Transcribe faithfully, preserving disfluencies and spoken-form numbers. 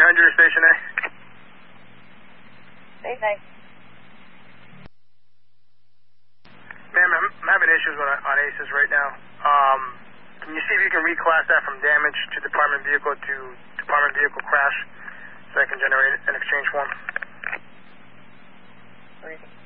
hundred, Station A. Station A. Ma'am, I'm, I'm having issues on, on ACES right now. Um, can you see if you can reclass that from damage to department vehicle to department vehicle crash so I can generate an exchange form? Reading.